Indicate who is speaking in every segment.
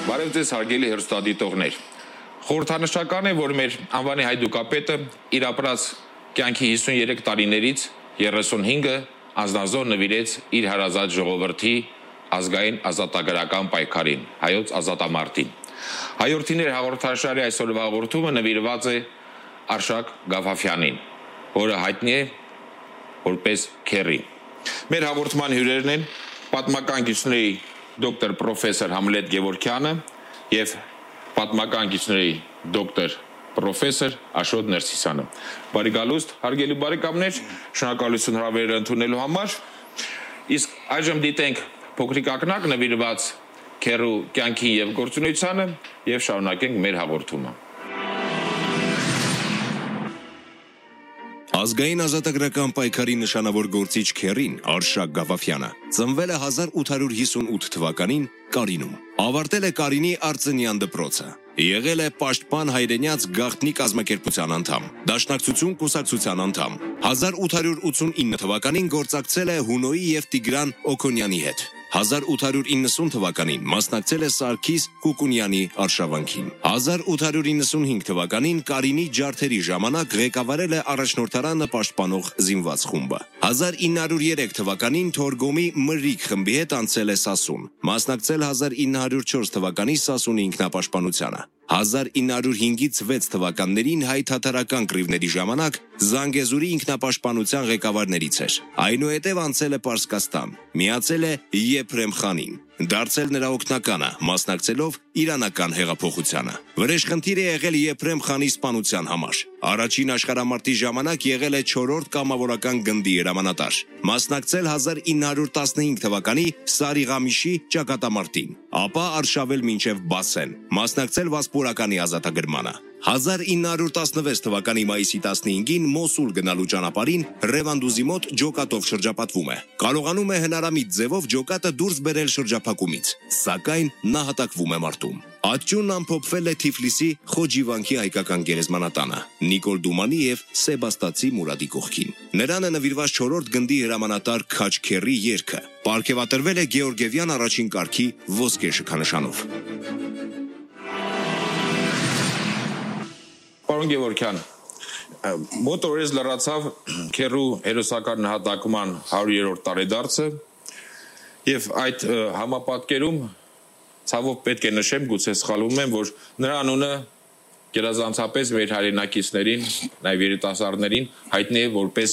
Speaker 1: Բարև ձեզ հարգելի հեռուստադիտողներ։ Խորհրդանշական է, որ մեր անվանի հայդուկապետը իր ապրած կյանքի 53 տարիներից 35-ը անձնազոհ նվիրեց իր հարազատ ժողովրդի ազգային ազատագրական պայքարին, հայոց ազատամարտին։ Հայորդիներ հաղորդաշարի այսօրվա հաղորդումը նվիրված է Արշակ Գաֆաֆյանին, որը հայտնի է որպես Քերի։ Մեր հաղորդման հյուրերն են պատմական գիտնների դոկտոր պրոֆեսոր Համլետ Գևորգյանը եւ պատմական գիտնների դոկտոր պրոֆեսոր Աշոտ Ներսիսյանը։ Բարի գալուստ, հարգելի բարեկամներ, շնորհակալություն հրավերն ընդունելու համար։ Իսկ այժմ դիտենք փոքրիկ ակնակ նվիրված Քերու կյանքին եւ գործունեությանը եւ շարունակենք մեր հաղորդումը։
Speaker 2: Ազգային ազատագրական պայքարի նշանավոր գործիչ Քերին Արշակ Գաֆաֆյանը ծնվել է 1858 թվականին Կարինում։ Ավարտել է Կարինի Արցենյան դպրոցը։ Եղել է պաշտպան հայրենյաց գաղտնի կազմակերպության անդամ, Դաշնակցություն կուսակցության անդամ։ 1889 թվականին գործակցել է Հունոյի եւ Տիգրան Օքոնյանի հետ։ 1890 թվականին մասնակցել է Սարգիս Կուկունյանի արշավանքին։ 1895 թվականին Կարինի ջարդերի ժամանակ ղեկավարել է առաջնորդարանը պաշտպանող զինված խումբը։ 1903 թվականին Թորգոմի Մրրիկ խմբի հետ անցել է Սասուն։ Մասնակցել 1904 թվականի Սասունի ինքնապաշտպանությանը։ 1905-ից 6 թվականներին հայ-թաթարական կռիվների ժամանակ Զանգեզուրի ինքնապաշտպանության ղեկավարներից էր։ Այնուհետև անցել է Պարսկաստան, միացել է Եփրեմ խանին, դարձել նրա օգնականը, մասնակցելով իրանական հեղափոխությանը։ Վրեժխնդիր է եղել Եփրեմ խանի սպանության համար։ Առաջին աշխարհամարտի ժամանակ եղել է 4-րդ կամավորական գնդի հրամանատար։ Մասնակցել 1915 թվականի Սարիղամիշի ճակատամարտին, ապա արշավել մինչև Բասեն, մասնակցել Վասպուրականի ազատագրմանը։ 1916 թվականի մայիսի 15-ին Մոսուլ գնալու ճանապարհին Ռևանդուզի մոտ ջոկատով շրջապատվում է։ Կարողանում է հնարամիտ ձևով ջոկատը դուրս բերել շրջափակումից, սակայն նահատակվում է մարտում։ Աճյունն ամփոփվել է Թիֆլիսի Խոջիվանքի հայկական գերեզմանատանը, Նիկոլ Դումանի եւ Սեբաստացի Մուրադի կողքին։ Նրան է նվիրված 4-րդ գնդի հրամանատար Քաչ Քերի երգը։ Պարգևատրվել է Գեորգիևյան առաջին կարգի ոսկե շքանշանով։
Speaker 1: Պարոն Գևորգյան, մոտ օրերս լրացավ Քերու հերոսական նահատակման 100-րդ տարեդարձը եւ այդ համապատկերում ցավով պետք է նշեմ, գուցե սխալվում եմ, որ նրա անունը գերազանցապես մեր հայրենակիցներին, նաեւ երիտասարդներին հայտնի է որպես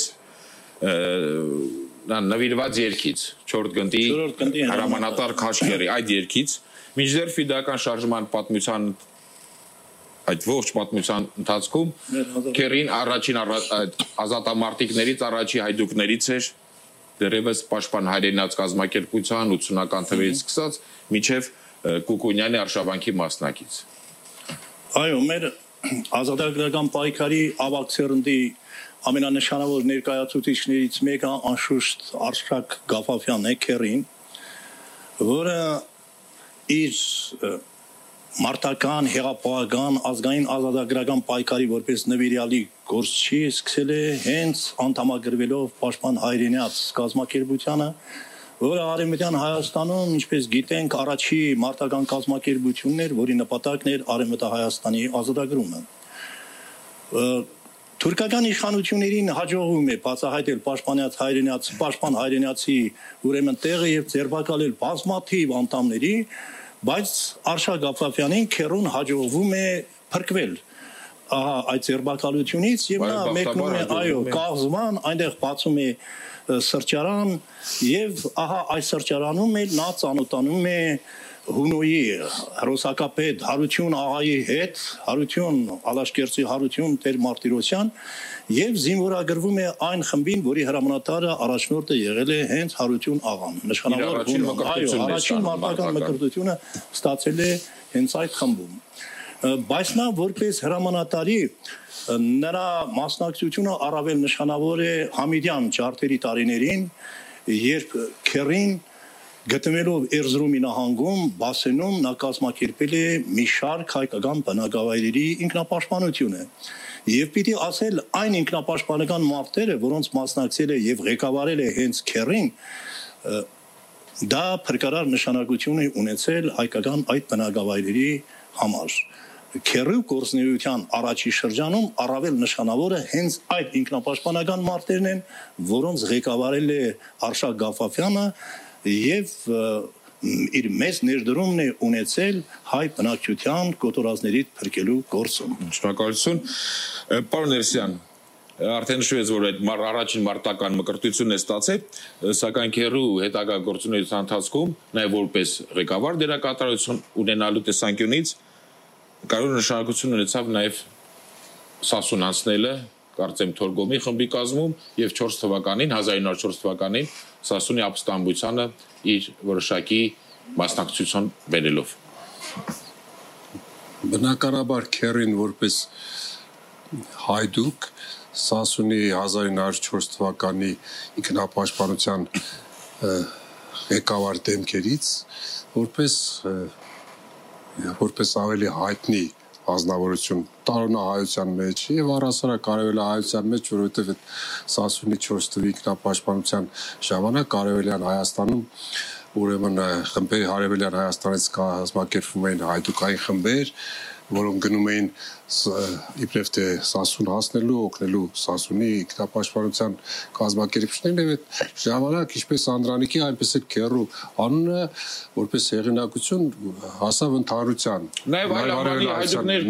Speaker 1: նվիրված երգից, 4 գնդի հրամանատար Քաչ Քերի, այդ երգից, մինչդեռ ֆիդական շարժման պատմության այդ ողջ պատմության ընթացքում Քերին առաջին ազատամարտիկներից առաջի հայդուկներից էր, դեռևս պաշտպան հայրենաց կազմակերպության 80-ական թվերից սկսած մինչև Կուկունյանի արշավանքի մասնակից։
Speaker 3: Այո, մեր ազատագրական պայքարի ավագ սերնդի ամենանշանավոր ներկայացուցիչներից մեկը անշուշտ Արշակ Գաֆաֆյանն է, Քերին, որը իր մարտական, հեղափոխական, ազգային ազատագրական պայքարի որպես նվիրյալի գործչի սկսել է հենց անդամագրվելով պաշտպան հայրենյաց կազմակերպությանը, որը Արևմտյան Հայաստանում, ինչպես գիտենք, առաջի մարտական կազմակերպությունն էր, որի նպատակն էր Արևմտահայաստանի ազատագրումը։ Թուրքական իշխանություններին հաջողվում է բացահայտել պաշտպան հայրենյացի ուրեմն տեղը եւ ձերբակալել բազմաթիվ անդամների, բայց Արշակ Գաֆաֆյանին Քերուն հաջողվում է փրկվել այդ ձերբակալությունից եւ նա մեկնում է կաղզման, այնտեղ բացում է սրճարան եւ այս սրճարանում էլ նա ծանոթանում է Հունոյի հրոսակապետ Հարություն աղայի հետ, Հարություն Ալաշկերտի Հարություն Տեր Մարտիրոսյան եւ զինվորագրվում է այն խմբին, որի հրամանատարը առաջնորդը եղել է հենց Հարություն աղան։ Նշանավոր առաջին մարտական մկրտությունը ստացել է հենց այդ խմբում։ Բայց նա որպես հրամանատարի նրա մասնակցությունը առավել նշանավոր է Համիդյան ջարդերի տարիներին, երբ Քերին գտնվելով Էրզրումի նահանգում, Բասենում նա կազմակերպել է մի շարք հայկական բնակավայրերի ինքնապաշտպանությունը։ Եվ պիտի ասել այն ինքնապաշտպանական մարտերը, որոնց մասնակցել է եւ ղեկավարել է հենց Քերին, դա փրկարար նշանակություն է ունեցել հայկական այդ բնակավայրերի համար։ Քերու գործնեության առաջի շրջանում առավել նշանավորը հենց այդ ինքնապաշտպանական մարտերն են, որոնց ղեկավարել է Արշակ Գաֆաֆյանը եւ իր մեծ ներդրումն է ունեցել հայ բնակչության կոտորածներից փրկելու գործում։
Speaker 1: Շնորհակալություն։ Պարոն Ներսյան, արդեն նշվեց, որ այդ առաջին մարտական մկրտությունն է ստացել, սակայն Քերու հետագա գործունեության ընթացքում նաև որպես ղեկավար դերակատարություն ունենալու տեսանկյունից կարող նշանակություն ունեցավ նաև Սասուն անցնելը, կարծեմ Թորգոմի խմբի կազմում եւ 1904 թվականին Սասունի ապստամբությանը իր որոշակի մասնակցություն բերելով։
Speaker 4: Բնականաբար Քերին որպես հայդուկ Սասունի 1904 թվականի ինքնապաշտպանության ղեկավար դեմքերից որպես ավելի հայտնի ազնվորություն տարոնահայության մեջ եւ առասարակ կարևելահայության մեջ, որովհետեւ այդ Սասունի 4 թվականի ինքնապաշտպանության ժամանակ կարևելյան Հայաստանում ուրեմն խմբեր հարևելյան Հայաստանից կազմակերպվում էին հայդուկային խմբեր, որոնք գնում էին իբրև թե Սասուն հասնելու, օգնելու Սասունի ինքնապաշտպանության կազմակերպիչներին եւ այդ ժամանակ ինչպես Անդրանիկի, այնպես էլ Քերու անունը որպես հեղինակություն հասավ ընդհանրության։
Speaker 1: Նաեւ այլ հայդուկներ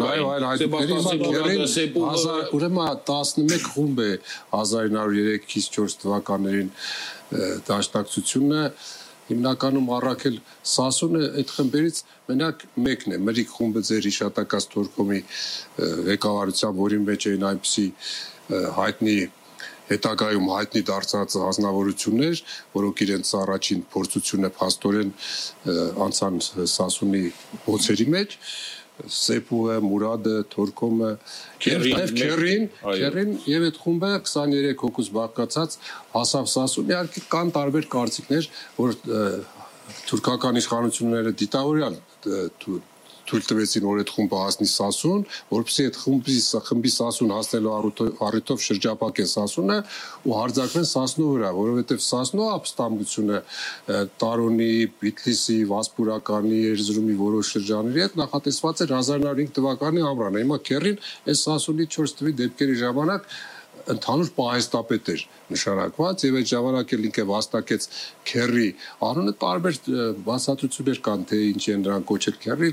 Speaker 1: կային,
Speaker 4: ուրեմն 11 խումբ է 1903-ից 4 թվականներին դաշնակցությունը հիմնականում առաքել Սասունը այդ խմբերից մենակ մեկն է, Մրիկ խումբը ձեր հիշատակած Թորկոմի ղեկավարությամբ, որի մեջ էին այնպիսի հայտնի հետագայում հայտնի դարձած ազնվորություններ, որոնք իրենց առաջին փորձությունը փաստորեն անցան Սասունի ոցերի մեջ, Սեփուը, Մուրադը, Թորկոմը, Քերին եւ այդ խումբը 23 հոգուց բաղկացած հասավ Սասուն։ Իհարկե կան տարբեր կարծիքներ, որ թուրքական իշխանությունները դիտավորյալ թույլ տվեցին, որ այդ խումբը հասնի Սասուն, որպեսզի այդ խմբի Սասուն հասնելու առիթով շրջապատեն Սասունը ու հարձակվեն Սասնու վրա, որովհետև Սասնու ապստամբությունը Տարոնի, Բիթլիսի, Վասպուրականի, Էրզրումի որոշ շրջանների հետ նախատեսված էր 1905 թվականի ամռանը։ Հիմա Քերին այս Սասունի 4 թվականի դեպքերի ժամանակ ընդհանուր պահեստապետ էր նշանակված եւ այդ ժամանակ էլ ինքը վաստակեց Քերի անունը տարբեր բացատրություններ կան թե ինչ են նրան կոչել Քերի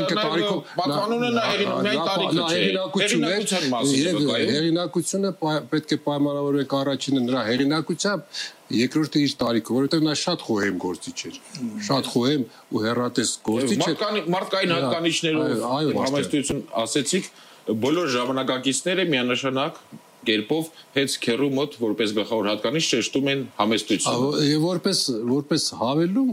Speaker 4: հեղինակությունը պետք է պայմանավորվենք առաջինը նրա հեղինակությամբ երկրորդը իր տարիքը որովհետեւ նա շատ խոհեմ գործիչ էր շատ խոհեմ ու հեռատես գործիչ էր
Speaker 1: մարդկային հատկանիշներով համեստություն ասեցիք բոլոր ժամանակակիցները միանշանակ կերպով հենց Քերու մոտ որպես գլխավոր հատկանիշ շեշտում են համեստությունը։
Speaker 4: Եվ որպես հավելում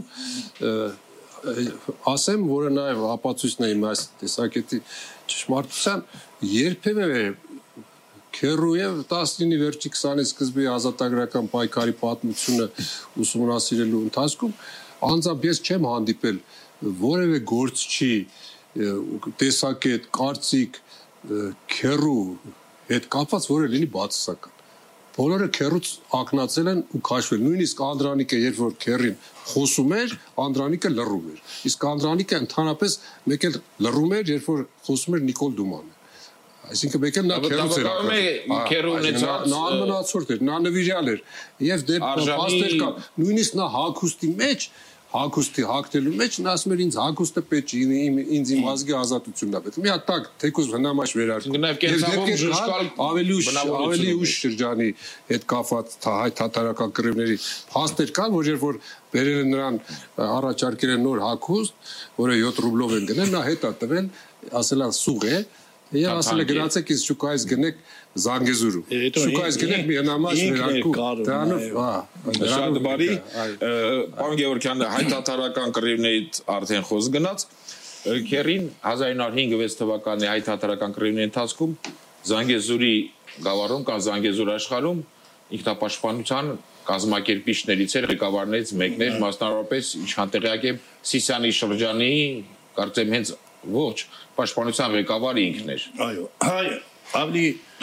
Speaker 4: ասեմ, որը նաև ապացույցն է իմ այս տեսակետի ճշմարտության, երբևէ Քերու եւ 19-ի վերջի 20-ի սկզբի ազատագրական պայքարի պատմությունը ուսումնասիրելու ընթացքում անձամբ ես չեմ հանդիպել որևէ գործչի տեսակետ, կարծիք Քերու հետ կապված որը լինի բացասական։ Բոլորը Քերուց ակնացել են ու քաշվել։ Նույնիսկ Անդրանիկը, երբ որ Քերին խոսում էր, Անդրանիկը լռում էր։ Իսկ Անդրանիկը ընդհանրապես մեկ էլ լռում էր, երբ որ խոսում էր Նիկոլ Դումանը։ Այսինքն մեկ էլ նա Քերուց էր ակնկալում։ Նա անմնացորդ էր, նա նվիրյալ էր։ Եվ դեռ փաստեր կան։ Նույնիսկ նա հագուստի մեջ հագուստի հագնելու մեջ նա ասում էր ինձ հագուստը պետք է ինձ իմ ազգի ազատությունն է պետք։ Մի հատ տակ թեկուզ հնամաշ վերարկում։ Ավելի ուշ շրջանի հետ կապված հայ թաթարական կռիվների փաստեր կան, որ երբ որ բերել են նրան առաջարկել են նոր հագուստ, որը 7 ռուբլով են գնել, նա հետ է տվել, ասել է սուղ է, եւ ասել է գնացեք ինձ շուկայից գնեք Զանգեզուրու։ Շուկայից գնեք մի հնամաշ վերարկու։ Դրանով
Speaker 1: շատ բարի։ Պարոն Գևորգյան, հայ թաթարական կռիվներից արդեն խոսք գնաց։ Քերին 1905-6 թվականի հայ թաթարական կռիվների ընթացքում Զանգեզուրի գավառում կամ Զանգեզուր աշխարհում ինքնապաշտպանության կազմակերպիչներից էր ղեկավարներից մեկն էր, մասնավորապես իշխանտեղյակ է Սիսիանի շրջանի, կարծեմ հենց ոչ պաշտպանության ղեկավարը ինքն էր։
Speaker 3: Այո, ավելի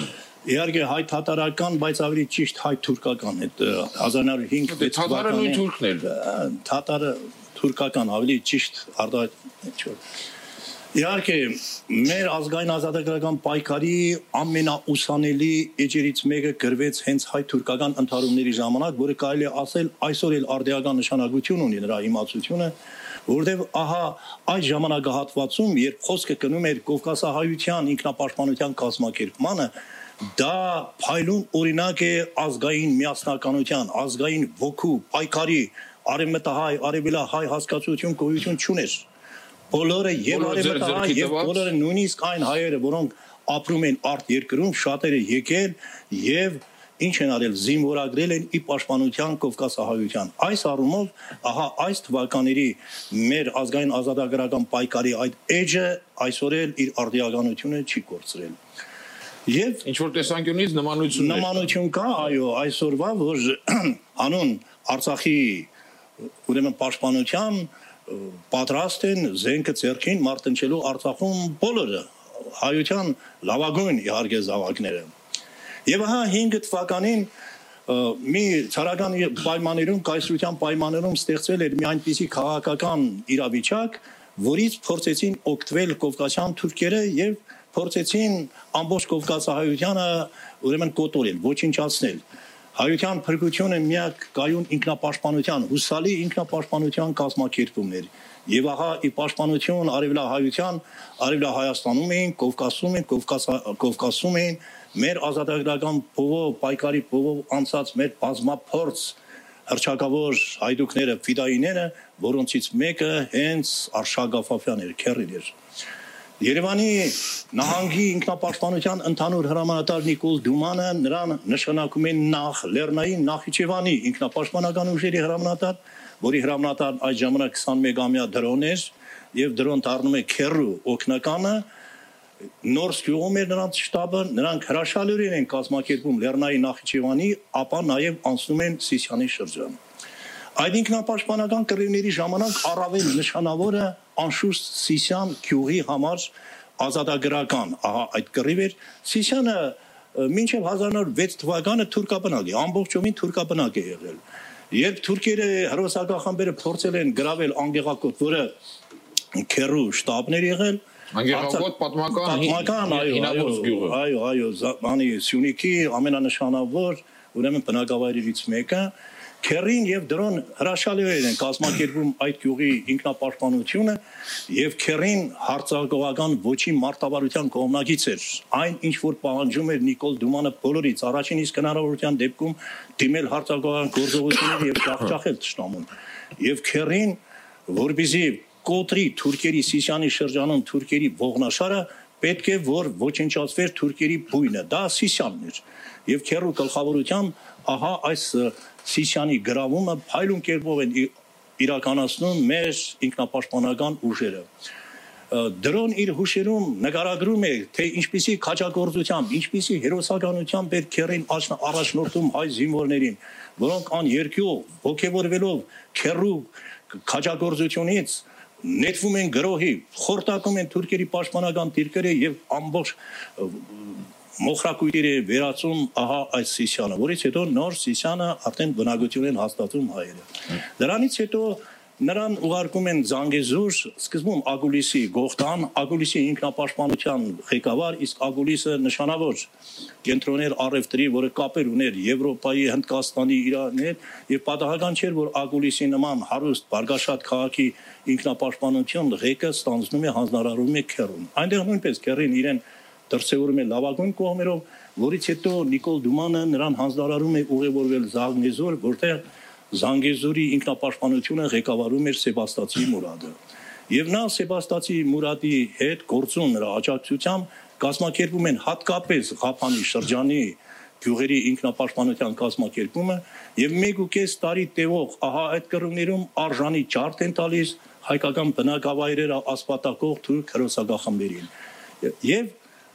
Speaker 3: Իհարկե հայ թաթարական, բայց ավելի ճիշտ հայ թուրքական այդ 1905
Speaker 1: թաթարը նույն թուրքն էր։
Speaker 3: Թաթարը թուրքական ավելի ճիշտ արտահայտություն։ Իհարկե մեր ազգային ազատագրական պայքարի ամենաուսանելի էջերից մեկը գրվեց հենց հայ-թուրքական ընդհարումների ժամանակ, որը կարելի է ասել այսօր էլ արդիական նշանակություն ունի նրա իմացությունը, որտեղ ահա այս ժամանակահատվածում, երբ խոսքը գնում էր կովկասահայության ինքնապաշտպանության կազմակերպմանը, դա փայլուն օրինակ է ազգային միասնականության, ազգային ոգու, պայքարի, արևմտահայ, արևելահայ հասկացություն գոյություն չուներ։ Բոլորը եւ արևմտահայ եւ բոլորը նույնիսկ այն հայերը, որոնք ապրում են արտ երկրում, շատերը եկել եւ ինչ են արել, զինվորագրել են ի պաշտպանության կովկասահայության։ Այս առումով ահա այս թվականների մեր ազգային ազատագրական պայքարի այդ էջը այսօր էլ իր արդիականությունը չի կորցրել։ Եվ
Speaker 1: ինչ որ տեսանկյունից
Speaker 3: նմանություն կա, այո, այսօրվա, որ անուն Արցախի ուրեմն պաշտպանության պատրաստ են զենքը ձեռքին մարտնչելու Արցախում բոլորը, հայության լավագույն իհարկե զավակները։ Եվ ահա 5 թվականին մի ցարական պայմաններում, կայսրության պայմաններում ստեղծվել էր մի այնպիսի քաղաքական իրավիճակ, որից փորձեցին օգտվել կովկասյան թուրքերը եւ փորձեցին ամբողջ կովկասահայությանը ուրեմն կոտորել, ոչնչացնել։ Հայության փրկությունը միակ կայուն ինքնապաշտպանության, հուսալի ինքնապաշտպանության կազմակերպումն էր։ Եվ ահա ի պաշտպանություն արևելահայության, արևելահայաստանում էին, Կովկասում են, Կովկասում են մեր ազատագրական փողով, պայքարի փողով անցած մեր բազմափորձ հռչակավոր հայդուկները, ֆիդայիները, որոնցից մեկը հենց Արշակ Գաֆաֆյանն էր, քեռին էր։ Երևանի նահանգի ինքնապաշտպանության ընդհանուր հրամանատար Նիկոլ Դումանը նրան նշանակում են նախ Լեռնային Նախիջևանի ինքնապաշտպանական ուժերի հրամանատար, որի հրամանատարն այդ ժամանակ 21-ամյա դրոն էր եւ դրոն դառնում է քեռու օգնականը, նոր ստյուղում էր նրանց շտաբը, նրանք հրաշալիորեն են կազմակերպում Լեռնային Նախիջևանի, ապա նաեւ անցնում են Սիսիանի շրջան։ Այդ ինքնապաշտպանական կռիվների ժամանակ առավել նշանավորը անշուշտ Սիսիան գյուղի համար ազատագրական, ահա այդ կռիվ էր։ Սիսիանը մինչև 1906 թվականը թուրքաբնակ է, ամբողջովին թուրքաբնակ է եղել։ Երբ թուրքերը հրոսակախմբերը փորձել են գրավել Անգեղակոտ, որը քեռու շտաբն էր եղել,
Speaker 1: Անգեղակոտ պատմական հինավուրց գյուղը։
Speaker 3: Այո, բանի Սյունիքի ամենանշանավոր ուրեմն բնակավայրերից մեկը, քեռին եւ դրոն հրաշալիորեն են կազմակերպում այդ գյուղի ինքնապաշտպանությունը եւ քեռին հարցակողական ոչի մարտավարության կողմնակից էր։ Այն ինչ որ պահանջում էր Նիկոլ Դումանը բոլորից առաջին իսկ հնարավորության դեպքում դիմել հարցակողական գործողությունների եւ ջախջախել ճշտամուն։ Եվ քեռին, որբիզի կոտրի թուրքերի Սիսիանի շրջանում թուրքերի ողնաշարը, պետք է որ ոչնչացվեր թուրքերի բույնը, դա Սիսիանն էր։ Եվ քեռու գլխավորությամբ ահա այս Սիսիանի գրավումը փայլուն կերպով են իրականացնում մեր ինքնապաշտպանական ուժերը։ Դրոն իր հուշերում նկարագրում է, թե ինչպիսի քաջագործությամբ, ինչպիսի հերոսականությամբ էր քեռին առաջնորդում հայ զինվորներին, որոնք աներկյուղ ոգևորվելով քեռու քաջագործությունից նետվում են գրոհի, խորտակում են թուրքերի պաշտպանական դիրքերը եւ ամբողջ մոխրակույտերը վերածում ահա այս Սիսիանը, որից հետո նոր Սիսիանը արդեն բնակություն են հաստատում հայերը։ Դրանից հետո նրան ուղարկում են Զանգեզուր, սկզբում Ագուլիսի Գողթան, Ագուլիսի ինքնապաշտպանության ղեկավար, իսկ Ագուլիսը նշանավոր կենտրոներ առևտրի, որը կապեր ուներ Եվրոպայի, Հնդկաստանի, Իրանի հետ, եւ պատահական չէր, որ Ագուլիսի նման հարուստ բարգաշատ քաղաքի ինքնապաշտպանություն ղեկը ստանձնում է հանձնարարում է քեռուն։ Այնտեղ նույնպես քեռին իրեն դրսևորում է լավագույն կողմերով, որից հետո Նիկոլ Դումանը նրան հանձնարարում է ուղևորվել Զանգեզուր, որտեղ Զանգեզուրի ինքնապաշտպանությունը ղեկավարում էր Սեբաստացի Մուրադը։ Եվ նա Սեբաստացի Մուրադի հետ գործուն նրա աջակցությամբ կազմակերպում են հատկապես Ղափանի շրջանի գյուղերի ինքնապաշտպանության կազմակերպումը եւ 1.5 տարի տևող ահա այդ կռիվներում արժանի ջարդ են տալիս հայկական բնակավայրերը ասպատակող թուրք հրոսակախմբերին։ Եվ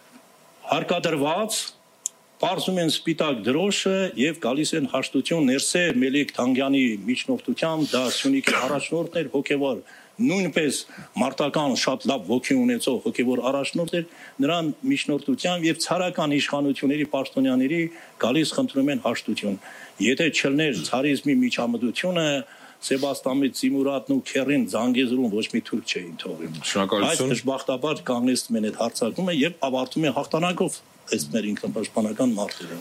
Speaker 3: հարկադրված պարզում են սպիտակ դրոշը եւ գալիս են հաշտություն Ներսե Մելիք Թանգյանի միջնորդությամբ, դա Սյունիքի առաջնորդն էր, հոգեվար նույնպես մարտական շատ լավ ոգի ունեցող հոգևոր առաջնորդ էր, նրան միջնորդությամբ եւ ցարական իշխանությունների պաշտոնյաների գալիս խնդրում են հաշտություն։ Եթե չլներ ցարիզմի միջամտությունը, Սեբաստամի Ծիմուրատն ու Քերին Զանգեզուրում ոչ մի թուրք չէին թողել։ Այս դժբախտաբար կանգնեցնում են այդ հարձակումը եւ ավարտում են հաղթանակով այս մեր ինքնապաշտպանական մարտերը։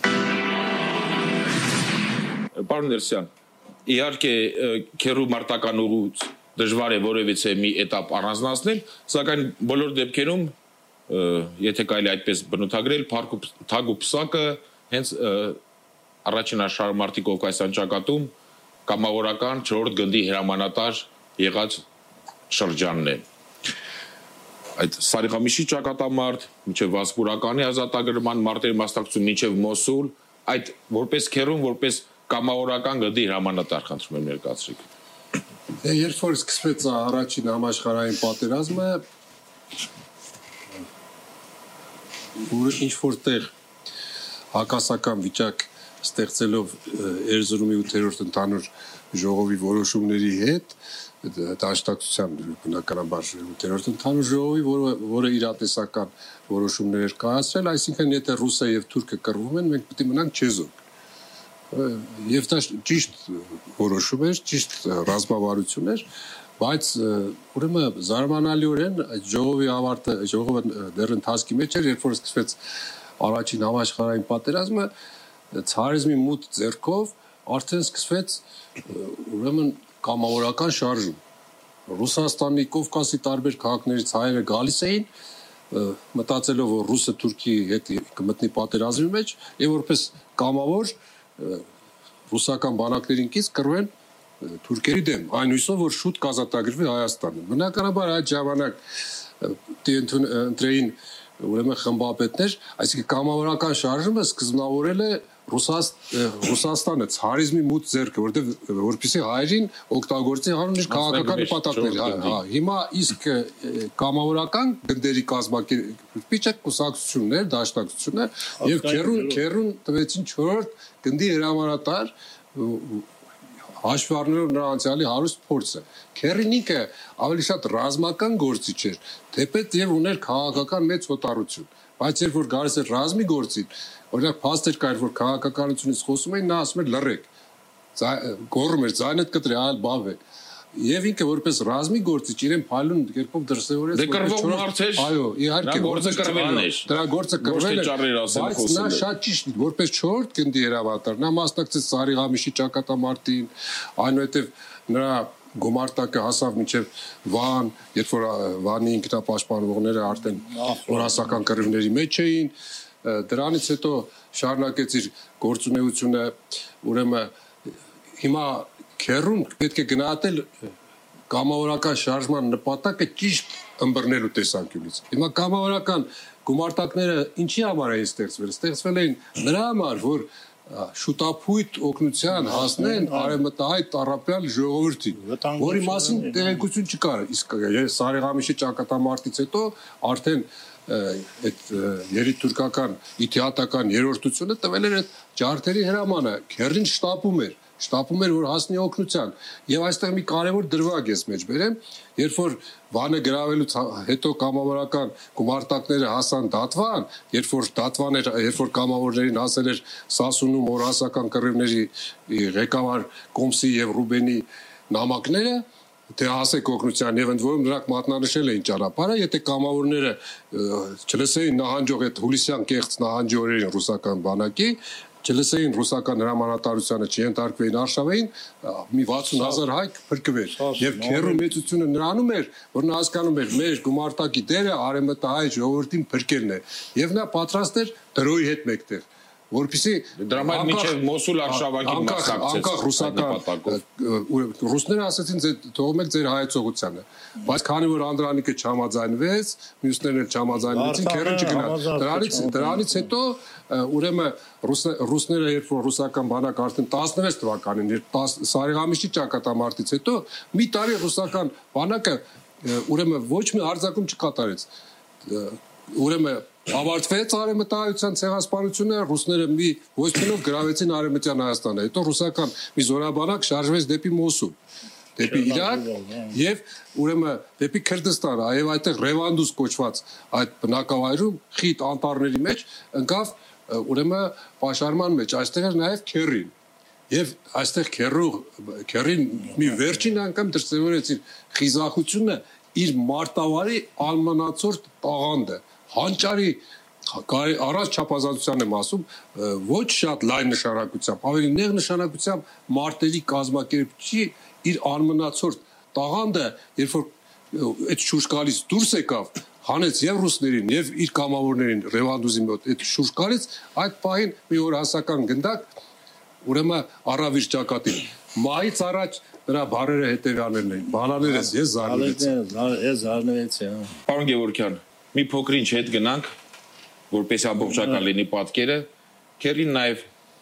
Speaker 1: Պարոն Ներսյան, իհարկե քերու մարտական ուղուց դժվար է որևիցե մի этап առանձնացնել, սակայն բոլոր դեպքերում, եթե կարելի այդպես բնութագրել, թագ ու պսակը հենց առաջին աշխարհամարտի Կովկասյան ճակատում կամավորական 4-րդ գնդի հրամանատար եղած շրջանն է։ Այդ Սարիղամիշի ճակատամարտ, մինչև Վասպուրականի ազատագրման մարտերի մասնակցություն, մինչև Մոսուլ, այդ որպես քերուն, որպես կամավորական գնդի հրամանատար խնդրում եմ ներկայացրեք։
Speaker 4: Երբ որ սկսվեց առաջին համաշխարհային պատերազմը, ինչ որտեղ հակասական վիճակ ստեղծելով Էրզրումի 8-րդ ընդհանուր ժողովի որոշումների հետ, դաշնակցությամբ բնականաբար 8-րդ ընդհանուր ժողովի, որը իրատեսական որոշումներ էր կայացրել, այսինքն եթե ռուսը եւ թուրքը կռվում են, մենք պետք է մնանք չեզոք։ Եվ դա ճիշտ որոշում էր, ճիշտ ռազմավարություն էր, բայց ուրեմն զարմանալիորեն ժողովը դեռ ընթացքի մեջ էր, երբ որ սկսվեց առաջին համաշխարհային պատերազմը, ցարիզմի մութ ձեռքով արդեն սկսվեց ուրեմն կամավորական շարժում։ Ռուսաստանի Կովկասի տարբեր քաղաքներից հայերը գալիս էին, մտածելով որ ռուսը Թուրքի հետ կմտնի պատերազմի մեջ, եւ որպես կամավոր ռուսական բանակներին կից կռվեն թուրքերի դեմ, այն հույսով որ շուտ կազատագրվի Հայաստանը։ Բնականաբար այդ ժամանակ ընտրեին ուրեմն խմբապետներ, այսինքն կամավորական շարժումը սկզբնավորել է Ռուսաստանը ցարիզմի մութ ձեռքը, որպեսզի հայերին օգտագործի հանուն իր քաղաքական նպատակները։ Հիմա իսկ կամավորական գնդերի կազմակերպիչը կուսակցություններ, դաշնակցություններ եւ քերուն տվեցին 4-րդ գնդի հրամանատար հաշվի առնելով նրա անցյալի հարուստ փորձը։ Քերին ինքը ավելի շատ ռազմական գործիչ էր, թեպետ եւ ուներ քաղաքական մեծ հոտառություն, բայց երբ որ գալիս էր ռազմի գործին, օրինակ փաստեր կար, որ քաղաքականությունից խոսում էին, նա ասում էր լռեք, գոռում էր ձայնդ կտրի, այլ բավ է։ Եվ ինքը որպես ռազմի գործիչ իրեն փայլուն կերպով դրսևորեց,
Speaker 1: որ կռվող մարդ էր։ Այո,
Speaker 4: իհարկե,
Speaker 1: գործը կռվելն էր։
Speaker 4: Դրա գործը կռվել էր, բայց նա շատ ճիշտ էր, որպես 4-րդ գնդի հրամանատար, նա մասնակցեց Սարիղամիշի ճակատամարտին, այնուհետև նրա գումարտակը հասավ մինչև Վան, երբ որ Վանի ինքնապաշտպանողները արդեն օրասական կռիվների մեջ էին, դրանից հետո շարունակեց իր գործունեությունը, ուրեմն հիմա քերուն պետք է գնահատել կամավորական շարժման նպատակը ճիշտ ըմբռնելու տեսանկյունից։ Հիմա կամավորական գումարտակները ինչի համար էին ստեղծվել։ Ստեղծվել էին նրա համար, որ շուտափույթ օգնության հասնեն արևմտահայ տառապյալ ժողովրդին, որի մասին տեղեկություն չկար։ Իսկ Սարիղամիշի ճակատամարտից հետո արդեն այդ երիտուրկական իթիատական երրորդությունը տվել էր այդ ջարդերի հրամանը, քերին շտապում էր որ հասնի օգնության։ Եվ այստեղ մի կարևոր դրվագ ես մեջ բերեմ, երբ որ Վանը գրավելուց հետո կամավորական գումարտակները հասան Դատվան, երբ որ կամավորներին հասել էր Սասունում օրասական կռիվների ղեկավար Կոմսի եւ Ռուբենի նամակները, թե հասեք օգնության եւ ընդ որում նրանք մատնանշել էին ճանապարհը, եթե կամավորները չլսեին նահանջող այդ հուլիսյան կեղծ նահանջի օրերին ռուսական բանակի, չլսեին ռուսական հրամանատարությանը, չենթարկվեին Արշավային, մի 60,000 հայ փրկվեր։ Եվ քերու մեծությունը նրանում էր, որ նա հասկանում էր մեր գումարտակի դերը արևմտահայ ժողովրդին փրկելն է, եւ նա պատրաստ էր դրոյի հետ մեկտեղ, որպեսզի
Speaker 1: դրա համար մինչև Մոսուլ արշավանքին մասնակցեց։
Speaker 4: Անկախ ռուսական ռուսները ասացին թողում եք ձեր հայեցողությանը, բայց քանի որ Անդրանիկը չհամաձայնվեց, մյուսներն էլ չհամաձայնվեցին, քերին չգնաց։ Դրանից հետո ուրեմն ռուսները երբ որ ռուսական բանակ արդեն 16 թվականին, Սարիղամիշի ճակատամարտից հետո մի տարի ռուսական բանակը ուրեմն ոչ մի արձակում չկատարեց։ Ուրեմն ավարտվեց արևմտահայության ցեղասպանությունը, ռուսները մի ոչնչով գրավեցին արևմտյան Հայաստանը, հետո ռուսական մի զորաբանակ շարժվեց դեպի Մոսուլ։ դեպի Իրաք եւ ուրեմն դեպի Քրդստան, այև այդտեղ Ռևանդուս կոչված այդ բնակավայրում խիտ անտառների մեջ ընկավ ուրեմն պաշարման մեջ, այստեղ էր նաեւ Քերին։ Եվ այստեղ քերին մի վերջին անգամ դրսևորեց իր խիզախությունը իր մարտավարի almanացորդ տաղանդը հանճարի առանց չափազանցության եմ ասում ոչ շատ լայն նշանակությամբ ավելի նեղ նշանակությամբ մարտերի կազմակերպչի իր almanացորդ տաղանդը երբ որ այդ շուրջ գալիս դուրս եկավ հանեց եւ ռուսներին եւ իր կամավորներին Ռևանդուզի մոտ այդ շուրջ գալիս այդ պահին մի օր հասական գնդակ ուրեմն առավիր ճակատին մայից առաջ նրա բարերը հետևյալներն էին բանաներս ես զարնվեցի
Speaker 1: Պարոն Գևորգյան մի փոքր ինչ հետ գնանք որպես ամբողջական լինի պատկերը Քերին նաև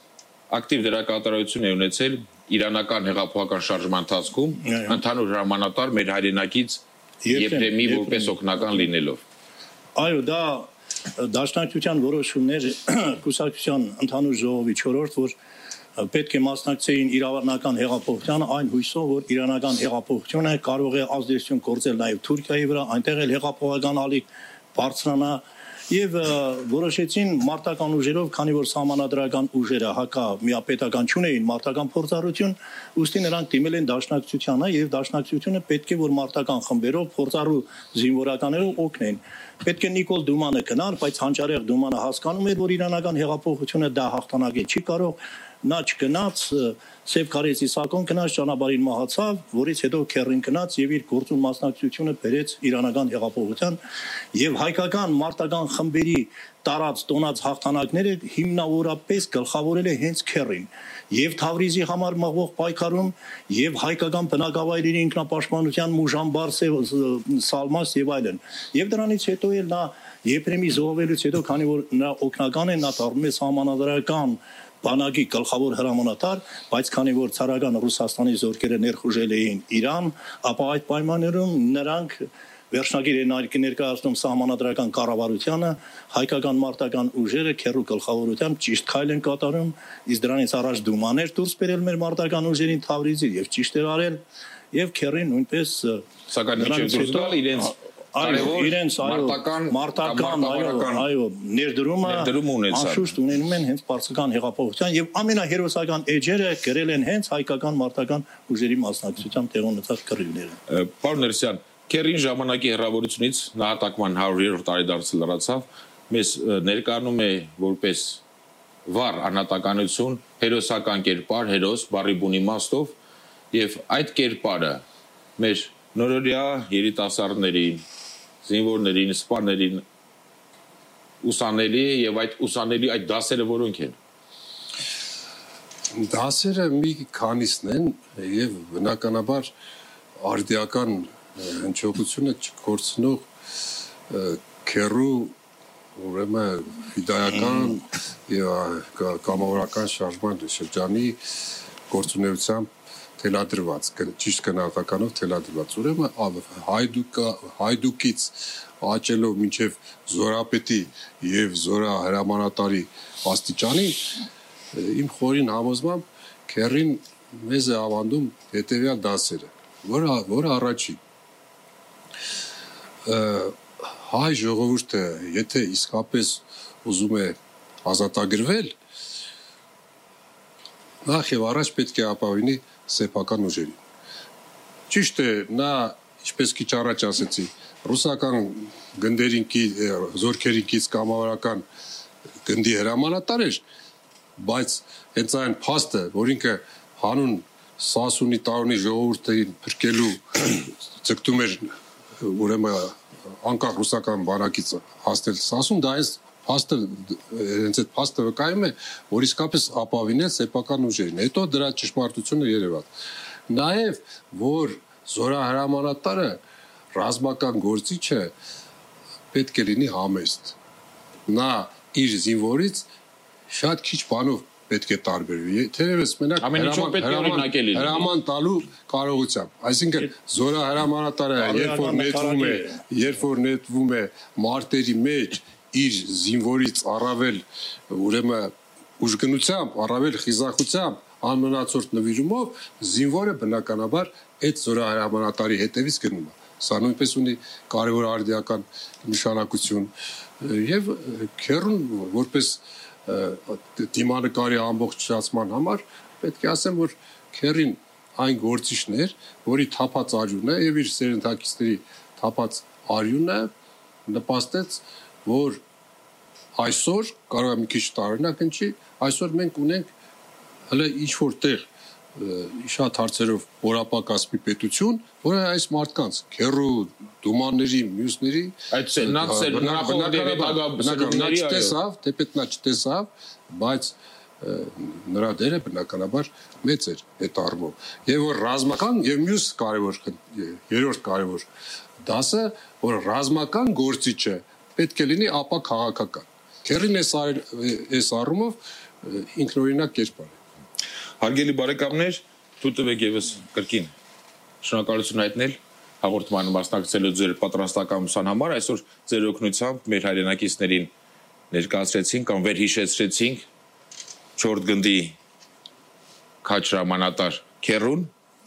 Speaker 1: ակտիվ դերակատարություն է ունեցել իրանական հեղափոխական շարժման ընթացքում ընդհանուր հրամանատար մեր հայրենակից Եփրեմի որպես օգնական լինելով
Speaker 3: այո դա դաշնակցության որոշումներ կուսակցության ընդհանուր ժողովի 4-րդ որ պետք է մասնակցեին իրավական հեղափոխությանը այն հույսով որ իրանական հեղափոխությունը կարող է ազդեցություն գործել նաև Թուրքիայի վրա այնտեղ էլ հեղափոխական ալիք բարձրանա եւ որոշեցին մարտական ուժերով քանի որ սահմանադրական ուժերը հակա միապետական չունեին մարտական փորձառություն ուստի նրանք դիմել են դաշնակցությանը եւ դաշնակցությունը պետք է որ մարտական խմբերով փորձառու զինվորականներով օգնեն պետք է Նիկոլ Դումանը գնար բայց հանճարեղ Դումանը հասկանում էր որ իրանական հեղափոխությունը դա հաղթանակել չի կարող նա չգնաց Սև Կարեցի Սակոն գնաց ճանապարհին մահացավ, որից հետո Քերին գնաց եւ իր գործուն մասնակցությունը բերեց իրանական հեղափոխության եւ հայկական մարտական խմբերի տարած տոնած հաղթանակները հիմնավորապես գլխավորել է հենց Քերին եւ Թավրիզի համար մղվող պայքարում եւ հայկական բնակավայրերի ինքնապաշտպանության Մուժամբար Սալմաս եւ այլն եւ դրանից հետո էլ նա Եփրեմի զոհվելուց հետո քանի որ նա օգնական է նա դառնում է սահմանադրական բանակի գլխավոր հրամանատար, բայց քանի որ ցարական Ռուսաստանի զորքերը ներխուժել էին Իրան, ապա այդ պայմաններում նրանք վերջնագիր են ներկայացնում սահմանադրական կառավարությանը, հայկական մարտական ուժերը քերու գլխավորությամբ ճիշտ քայլ են կատարում, իսկ դրանից առաջ Դումաներ դուրս բերել մեր մարտական ուժերին Թավրիզի եւ ճիշտ էր արել եւ քերին նույնպես
Speaker 1: սակայն միջև դուրս գալ իրենց
Speaker 3: իրենց մարտական այո ներդրումը անշուշտ ունենում են հենց պարսկական հեղափոխության եւ ամենահերոսական էջերը գրել են հենց հայկական մարտական ուժերի մասնակցությամբ տեղ ունեցած կռիվները
Speaker 1: Պարոն Ներսյան Քերին ժամանակի հեռավորությունից նահատակման 100-րդ տարեդարձը լրացավ մեզ ներկայանում է որպես վառ անհատականություն հերոսական կերպար հերոս բարի բուն իմաստով եւ այդ կերպարը մեր նորորյա երիտասարդներին զինվորներին, սպաներին ուսանելի եւ այդ ուսանելի այդ դասերը որոնք են
Speaker 4: դասերը մի քանիսն են եւ բնականաբար արդիական հնչողությունը չկորցնող քերու ուրեմն ֆիդայական եւ կամավորական շարժման շրջանի գործունեությամբ թելադրված ճիշտ գնահատականով թելադրված ուրեմն հայդուկից աճելով մինչև զորապետի եւ զորահրամանատարի աստիճանի իմ խորին համոզմամբ քերին մեզ է ավանդում հետեւյալ դասերը որը առաջին հայ ժողովուրդը եթե իսկապես ուզում է ազատագրվել նախ եւ առաջ պետք է ապավինի սեփական ուժերին։ Ճիշտ է, նա ինչպես քիչ առաջ ասեցի, ռուսական գնդերին զորքերին կից կամավորական գնդի հրամանատար էր, բայց հենց այն փաստը, որ ինքը հանուն Սասունի տարոնի ժողովրդին փրկելու ցկտում էր ուրեմն անկախ ռուսական բանակից հասնել Սասուն, դա այս փաստը հենց այդ փաստը վկայում է, որ իսկապես ապավինել սեփական ուժերին։ Հետո դրա ճշմարտությունը երևաց։ Նաև որ զորահրամանատարը ռազմական գործիչը պետք է լինի համեստ։ Նա իր զինվորից շատ քիչ բանով պետք է տարբերվի։ Թերևս մենակ հրաման տալու կարողությամբ։ Այսինքն զորահրամանատարը երբ որ նետվում է մարտերի մեջ իր զինվորից առավել ուրեմն ուժգնությամբ, առավել խիզախությամբ, անմնացորդ նվիրումով զինվորը բնականաբար այդ զորահրամանատարի հետևից գնում է։ Սա նույնպես ունի կարևոր արդիական նշանակություն եւ քերուն որպես դիմանկարի ամբողջացման համար պետք է ասեմ, որ քերին այն գործիչն էր, որի թափած արյունը եւ իր սերնդակիցների թափած արյունը նպաստեց, որ այսօր կարող է մի քիչ տարօրինակ ընչի, այսօր մենք ունենք հələ ինչ որտեղ շատ հարցերով որապակասպի պետություն, որը այս մարդկանց քերու դումանների, մյուսների չտեսավ, բայց նրա դերը բնականաբար մեծ էր այդ առումով։ Եվ որ ռազմական եւ մյուս կարևոր երրորդ կարևոր դասը, որ ռազմական գործիչը պետք է լինի ապա քաղաքական։ Քերին այս առումով ինքնօրինակ կերպար է։
Speaker 1: Հարգելի բարեկամներ, թույլտվեք եւս կրկին շնորհակալություն հայտնել հաղորդմանը մասնակցելու ձեր պատրաստակամության համար։ Այսօր ձեր օգնությամբ մեր հայրենակիցներին ներկայացրեցինք կամ վերհիշեցրեցինք 4 գնդի քաչրամանատար քերուն։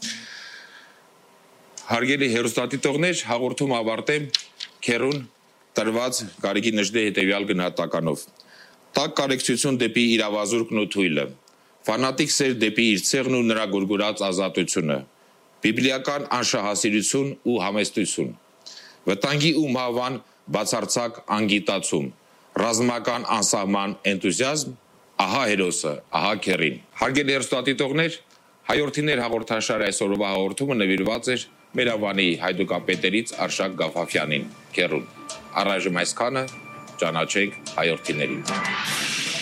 Speaker 1: Հարգելի հերոստատիտողներ, հաղորդում ավարտեմ քերուն տրված Գարեգին Նժդեհի հետևյալ գնահատականով։ Տակ կարեկցություն դեպի իրավազուրկն ու թույլը, ֆանատիկ սեր դեպի իր ցեղն ու նրա գուրգուրած ազատությունը, բիբլիական անշահասիրություն ու համեստություն, վտանգի ու մահվան բացարձակ անգիտացում, ռազմական անսահման էնտուզիազմ, ահա հերոսը, ահա քերին։ Հարգելի հերոստատիտողներ, հայորդիներ հաղորդաշարի այսօրվա հաղորդումը նվիրված էր մեր ավանի հայդուկապետերից Արշակ Գաֆաֆյանին, քերուն։ Առայժմ այսքանը, ճանաչենք հայորդիներին։